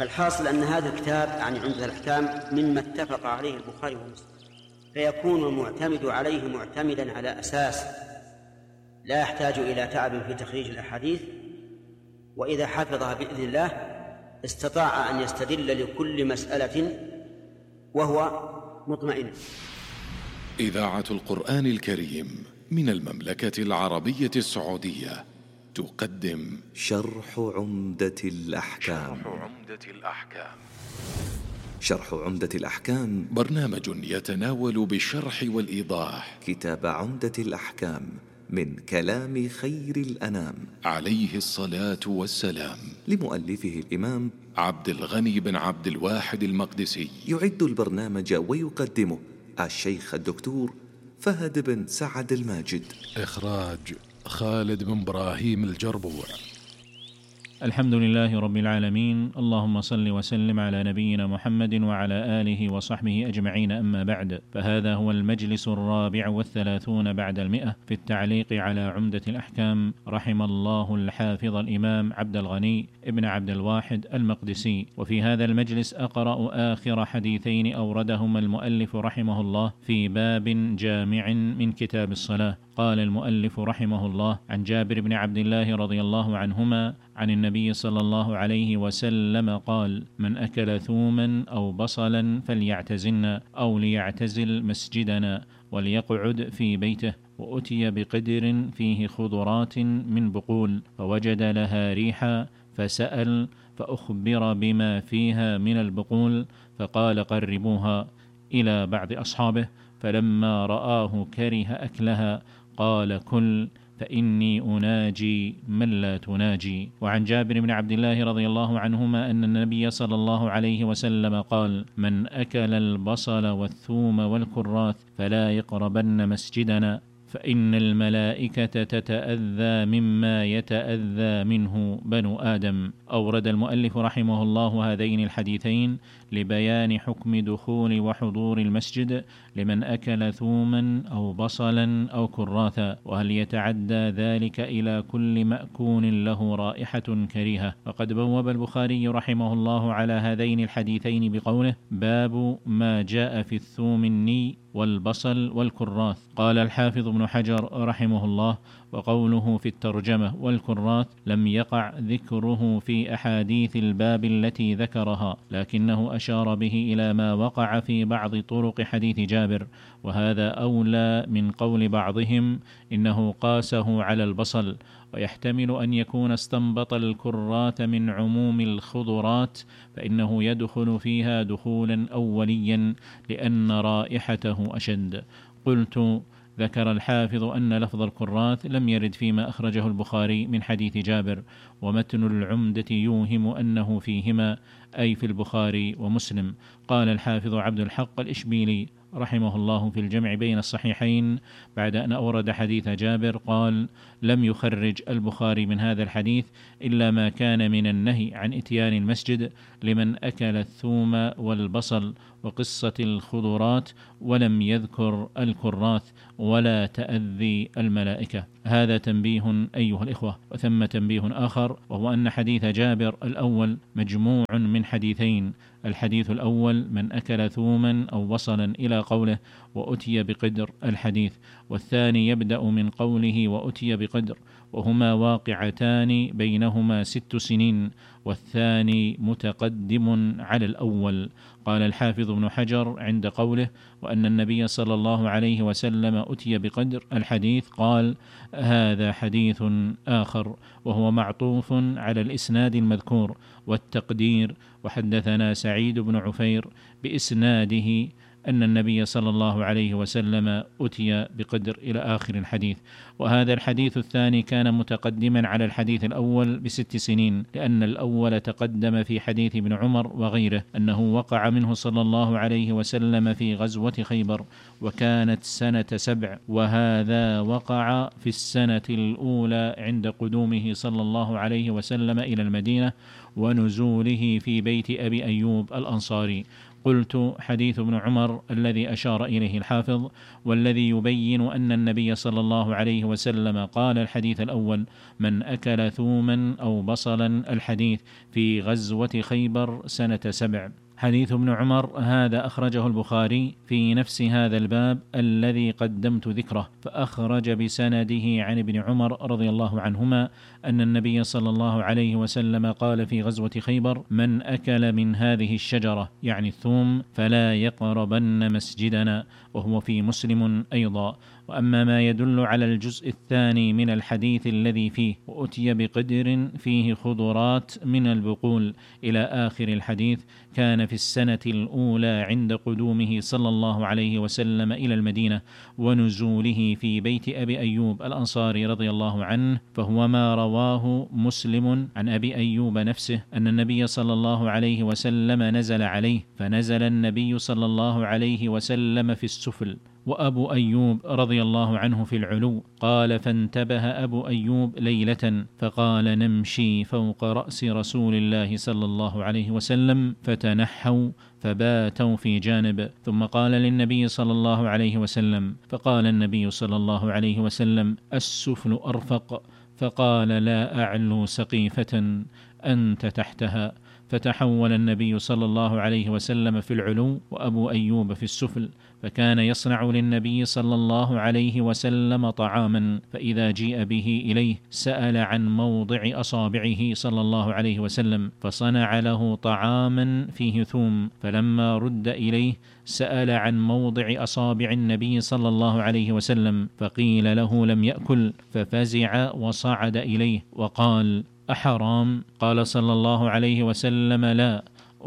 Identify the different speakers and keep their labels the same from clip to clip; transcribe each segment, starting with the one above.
Speaker 1: فالحاصل أن هذا الكتاب يعني عمدة الأحكام مما اتفق عليه البخاري ومسلم، فيكون المعتمد عليه معتمدا على أساس لا يحتاج إلى تعب في تخريج الأحاديث، وإذا حفظها بإذن الله استطاع أن يستدل لكل مسألة وهو مطمئن.
Speaker 2: إذاعة القرآن الكريم من المملكة العربية السعودية تقدم
Speaker 3: شرح عمدة الأحكام. شرح عمدة الأحكام
Speaker 2: برنامج يتناول بالشرح والإيضاح
Speaker 3: كتاب عمدة الأحكام من كلام خير الأنام
Speaker 2: عليه الصلاة والسلام،
Speaker 3: لمؤلفه الإمام
Speaker 2: عبد الغني بن عبد الواحد المقدسي.
Speaker 3: يعد البرنامج ويقدمه الشيخ الدكتور فهد بن سعد الماجد.
Speaker 2: إخراج خالد بن إبراهيم الجربوع.
Speaker 4: الحمد لله رب العالمين، اللهم صل وسلم على نبينا محمد وعلى آله وصحبه أجمعين، أما بعد، فهذا هو المجلس 34 بعد 100 في التعليق على عمدة الأحكام، رحم الله الحافظ الإمام عبد الغني ابن عبد الواحد المقدسي. وفي هذا المجلس أقرأ آخر حديثين أوردهما المؤلف رحمه الله في باب جامع من كتاب الصلاة. قال المؤلف رحمه الله: عن جابر بن عبد الله رضي الله عنهما عن النبي صلى الله عليه وسلم قال: من أكل ثوما أو بصلا فليعتزلنا أو ليعتزل مسجدنا وليقعد في بيته. وأتي بقدر فيه خضرات من بقول فوجد لها ريحا فسأل فأخبر بما فيها من البقول فقال: قربوها، إلى بعض أصحابه، فلما رآه كره أكلها قال: كل، فإني أناجي من لا تناجي. وعن جابر بن عبد الله رضي الله عنهما أن النبي صلى الله عليه وسلم قال: من أكل البصل والثوم والكراث فلا يقربن مسجدنا، فإن الملائكة تتأذى مما يتأذى منه بنو آدم. أورد المؤلف رحمه الله هذين الحديثين لبيان حكم دخول وحضور المسجد لمن أكل ثوما أو بصلا أو كراثا، وهل يتعدى ذلك إلى كل مأكول له رائحة كريهة. وقد بوب البخاري رحمه الله على هذين الحديثين بقوله: باب ما جاء في الثوم الني والبصل والكراث. قال الحافظ ابن حجر رحمه الله: وقوله في الترجمة والكراث لم يقع ذكره في أحاديث الباب التي ذكرها، لكنه أشار به إلى ما وقع في بعض طرق حديث جابر، وهذا أولى من قول بعضهم إنه قاسه على البصل، ويحتمل أن يكون استنبط الكراث من عموم الخضرات، فإنه يدخل فيها دخولا أوليا لأن رائحته أشد. قلت: ذكر الحافظ أن لفظ الكراث لم يرد فيما أخرجه البخاري من حديث جابر، ومتن العمدة يوهم أنه فيهما، أي في البخاري ومسلم. قال الحافظ عبد الحق الإشبيلي رحمه الله في الجمع بين الصحيحين بعد أن أورد حديث جابر قال: لم يخرج البخاري من هذا الحديث إلا ما كان من النهي عن إتيان المسجد لمن أكل الثوم والبصل وقصة الخضرات، ولم يذكر الكراث ولا تأذي الملائكة. هذا تنبيه أيها الإخوة. وثم تنبيه آخر، وهو أن حديث جابر الأول مجموع من حديثين: الحديث الأول من أكل ثوما أو بصلا إلى قوله وأتي بقدر الحديث، والثاني يبدأ من قوله وأتي بقدر، وهما واقعتان بينهما 6 سنين، والثاني متقدم على الأول. قال الحافظ ابن حجر عند قوله وأن النبي صلى الله عليه وسلم أتي بقدر الحديث قال: هذا حديث آخر، وهو معطوف على الإسناد المذكور، والتقدير وحدثنا سعيد بن عفير بإسناده أن النبي صلى الله عليه وسلم أتي بقدر إلى آخر الحديث. وهذا الحديث الثاني كان متقدما على الحديث الأول ب6 سنين، لأن الأول تقدم في حديث ابن عمر وغيره أنه وقع منه صلى الله عليه وسلم في غزوة خيبر، وكانت سنة 7، وهذا وقع في السنة الأولى عند قدومه صلى الله عليه وسلم إلى المدينة ونزوله في بيت أبي أيوب الأنصاري. قلت: حديث ابن عمر الذي أشار إليه الحافظ، والذي يبين أن النبي صلى الله عليه وسلم قال الحديث الأول: من أكل ثوما أو بصلا، الحديث في غزوة خيبر سنة 7. حديث ابن عمر هذا أخرجه البخاري في نفس هذا الباب الذي قدمت ذكره، فأخرج بسنده عن ابن عمر رضي الله عنهما أن النبي صلى الله عليه وسلم قال في غزوة خيبر: من أكل من هذه الشجرة، يعني الثوم، فلا يقربن مسجدنا، وهو في مسلم أيضا. وأما ما يدل على الجزء الثاني من الحديث الذي فيه: وأتي بقدر فيه خضرات من البقول إلى آخر الحديث، كان في السنة الأولى عند قدومه صلى الله عليه وسلم إلى المدينة ونزوله في بيت أبي أيوب الأنصاري رضي الله عنه، فهو ما رواه مسلم عن أبي أيوب نفسه أن النبي صلى الله عليه وسلم نزل عليه، فنزل النبي صلى الله عليه وسلم في السفل، وأبو أيوب رضي الله عنه في العلو. قال: فانتبه أبو أيوب ليلة فقال: نمشي فوق رأس رسول الله صلى الله عليه وسلم، فتنحوا فباتوا في جانب، ثم قال للنبي صلى الله عليه وسلم، فقال النبي صلى الله عليه وسلم: السفل أرفق، فقال: لا أعلو سقيفة أنت تحتها. فتحول النبي صلى الله عليه وسلم في العلو وأبو أيوب في السفل، فكان يصنع للنبي صلى الله عليه وسلم طعاما، فإذا جيء به إليه سأل عن موضع أصابعه صلى الله عليه وسلم، فصنع له طعاما فيه ثوم، فلما رد إليه سأل عن موضع أصابع النبي صلى الله عليه وسلم، فقيل له لم يأكل، ففزع وصعد إليه وقال: أحرام؟ قال صلى الله عليه وسلم: لا،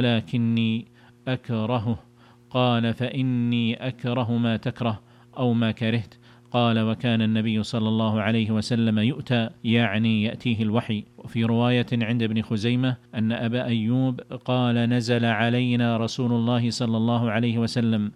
Speaker 4: ولكني أكرهه. قال: فإني أكره ما تكره أو ما كرهت. قال: وكان النبي صلى الله عليه وسلم يؤتى، يعني يأتيه الوحي. وفي رواية عند ابن خزيمة أن أبا أيوب قال: نزل علينا رسول الله صلى الله عليه وسلم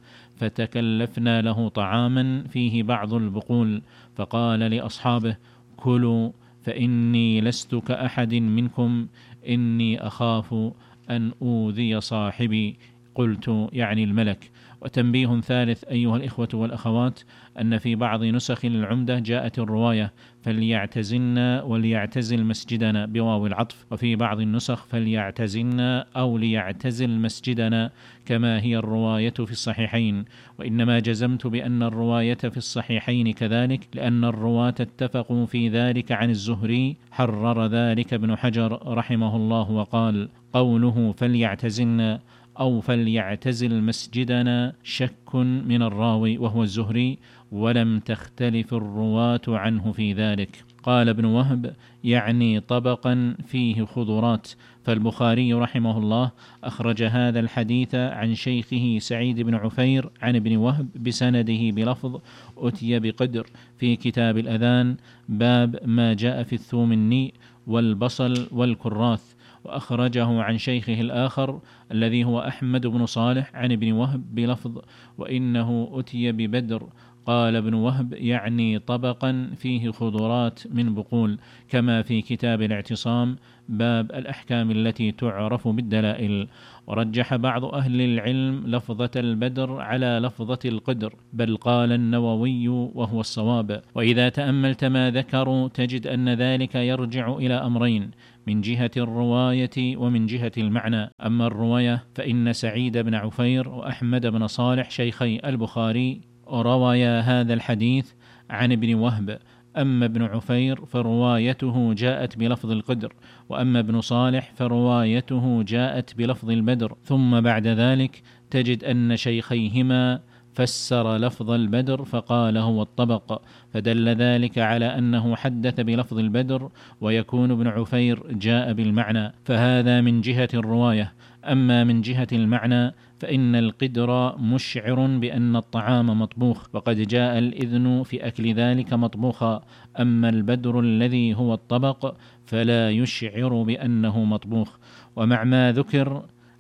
Speaker 4: فتكلفنا له طعاما فيه بعض البقول، فقال لأصحابه: كلوا فإني لست كأحد منكم، إني أخاف أن أوذي صاحبي. قلت: يعني الملك. وتنبيه ثالث أيها الإخوة والأخوات، أن في بعض نسخ العمدة جاءت الرواية: فليعتزلنا وليعتزل مسجدنا بواو العطف، وفي بعض النسخ فليعتزلنا أو ليعتزل مسجدنا، كما هي الرواية في الصحيحين. وإنما جزمت بأن الرواية في الصحيحين كذلك لأن الرواة اتفقوا في ذلك عن الزهري، حرر ذلك ابن حجر رحمه الله وقال: قوله فليعتزلنا أو فليعتزل مسجدنا شك من الراوي وهو الزهري، ولم تختلف الرواة عنه في ذلك. قال ابن وهب: يعني طبقا فيه خضرات. فالبخاري رحمه الله أخرج هذا الحديث عن شيخه سعيد بن عفير عن ابن وهب بسنده بلفظ: أتي بقدر في كتاب الأذان، باب ما جاء في الثوم النيء والبصل والكراث. وأخرجه عن شيخه الآخر الذي هو أحمد بن صالح عن ابن وهب بلفظ: وإنه أتي ببدر. قال ابن وهب: يعني طبقا فيه خضرات من بقول، كما في كتاب الاعتصام باب الأحكام التي تعرف بالدلائل. ورجح بعض أهل العلم لفظة البدر على لفظة القدر، بل قال النووي وهو الصواب. وإذا تأملت ما ذكروا تجد أن ذلك يرجع إلى أمرين: من جهة الرواية ومن جهة المعنى. أما الرواية فإن سعيد بن عفير وأحمد بن صالح شيخي البخاري روايا هذا الحديث عن ابن وهب. أما ابن عفير فروايته جاءت بلفظ القدر، وأما ابن صالح فروايته جاءت بلفظ البدر. ثم بعد ذلك تجد أن شيخيهما فسر لفظ البدر فقال هو الطبق، فدل ذلك على أنه حدث بلفظ البدر، ويكون ابن عفير جاء بالمعنى، فهذا من جهة الرواية. أما من جهة المعنى فإن القدر مشعر بأن الطعام مطبوخ، وقد جاء الإذن في أكل ذلك مطبوخا. أما البدر الذي هو الطبق فلا يشعر بأنه مطبوخ. ومع ما ذكر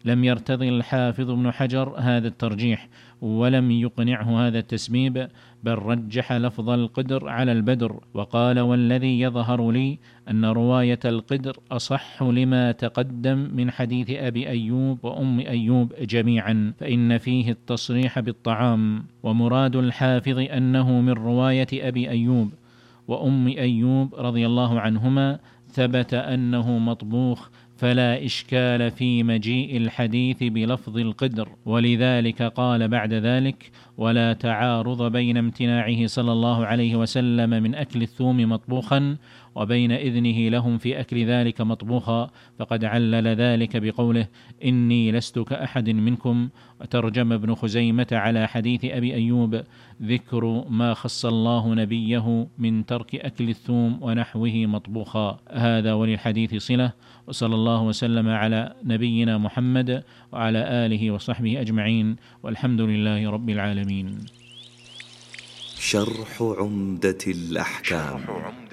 Speaker 4: لم يرتضي الحافظ ابن حجر هذا الترجيح ولم يقنعه هذا التسبيب، بل رجح لفظ القدر على البدر، وقال: والذي يظهر لي أن رواية القدر أصح لما تقدم من حديث أبي أيوب وأم أيوب جميعا، فإن فيه التصريح بالطعام، ومراد الحافظ أنه من رواية أبي أيوب وأم أيوب رضي الله عنهما ثبت أنه مطبوخ، فلا إشكال في مجيء الحديث بلفظ القدر، ولذلك قال بعد ذلك: ولا تعارض بين امتناعه صلى الله عليه وسلم من أكل الثوم مطبوخا وبين إذنه لهم في أكل ذلك مطبوخا، فقد علل ذلك بقوله: إني لست كأحد منكم. وترجم ابن خزيمة على حديث أبي أيوب: ذكر ما خص الله نبيه من ترك أكل الثوم ونحوه مطبوخا. هذا وللحديث صلة، وصلى الله وسلم على نبينا محمد وعلى آله وصحبه أجمعين، والحمد لله رب العالمين.
Speaker 3: شرح عمدة الأحكام.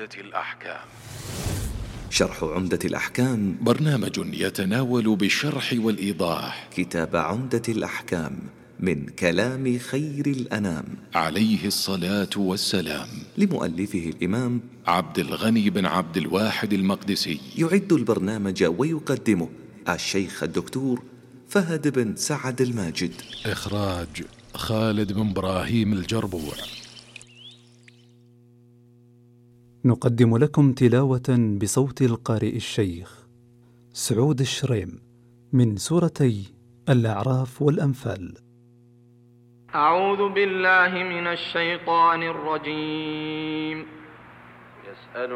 Speaker 3: شرح عمدة الأحكام
Speaker 2: برنامج يتناول بالشرح والإيضاح
Speaker 3: كتاب عمدة الأحكام من كلام خير الأنام
Speaker 2: عليه الصلاة والسلام،
Speaker 3: لمؤلفه الإمام
Speaker 2: عبد الغني بن عبد الواحد المقدسي.
Speaker 3: يعد البرنامج ويقدمه الشيخ الدكتور فهد بن سعد الماجد.
Speaker 2: إخراج خالد بن إبراهيم الجربوع.
Speaker 5: نقدم لكم تلاوة بصوت القارئ الشيخ سعود الشريم من سورتي الأعراف والأنفال.
Speaker 6: أعوذ بالله من الشيطان الرجيم.